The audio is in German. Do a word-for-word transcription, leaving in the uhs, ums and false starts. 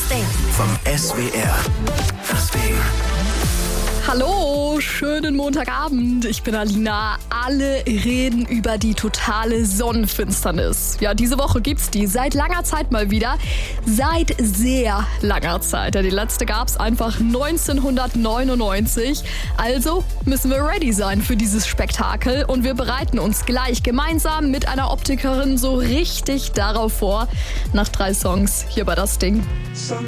Ding. Vom S W R. Das Ding. Hallo, schönen Montagabend. Ich bin Alina. Alle reden über die totale Sonnenfinsternis. Ja, diese Woche gibt's die seit langer Zeit mal wieder. Seit sehr langer Zeit. Ja, die letzte gab's einfach neunzehnhundertneunundneunzig. Also müssen wir ready sein für dieses Spektakel. Und wir bereiten uns gleich gemeinsam mit einer Optikerin so richtig darauf vor. Nach drei Songs hier bei Das Ding.